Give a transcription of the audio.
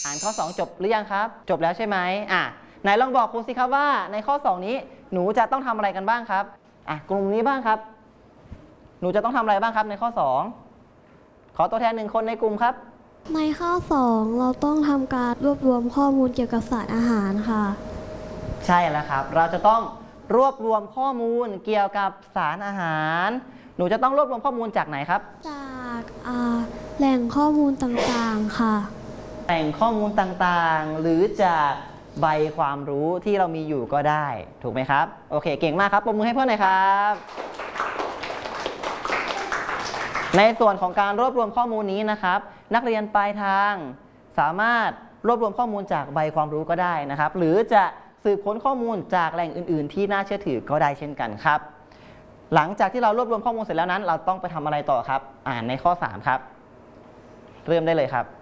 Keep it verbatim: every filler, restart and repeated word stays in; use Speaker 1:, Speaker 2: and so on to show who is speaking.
Speaker 1: อ่านข้อสองจบหรือยังครับจบแล้วใช่ไหมอ่ะไหนลองบอกครูสิครับว่าในข้อสองนี้หนูจะต้องทำอะไรกันบ้างครับอ่ะกลุ่มนี้บ้างครับหนูจะต้องทำอะไรบ้างครับในข้อสองขอตัวแทนหนึ่งคนในกลุ่มครับ
Speaker 2: ในข้อสองเราต้องทำการรวบรวมข้อมูลเกี่ยวกับสารอาหารค่ะ
Speaker 1: ใช่แล้วครับเราจะต้องรวบรวมข้อมูลเกี่ยวกับสารอาหารหนูจะต้องรวบรวมข้อมูลจากไหนครับ
Speaker 2: จากแหล่งข้อมูลต่างๆค่ะ
Speaker 1: แหล่งข้อมูลต่างๆหรือจากใบความรู้ที่เรามีอยู่ก็ได้ถูกไหมครับโอเคเก่งมากครับปรบมือให้เพื่อนหน่อยครับในส่วนของการรวบรวมข้อมูลนี้นะครับนักเรียนปลายทางสามารถรวบรวมข้อมูลจากใบความรู้ก็ได้นะครับหรือจะสืบค้นข้อมูลจากแหล่งอื่นๆที่น่าเชื่อถือก็ได้เช่นกันครับหลังจากที่เรารวบรวมข้อมูลเสร็จแล้วนั้นเราต้องไปทำอะไรต่อครับอ่านในข้อสามครับเริ่มได้เลยครับ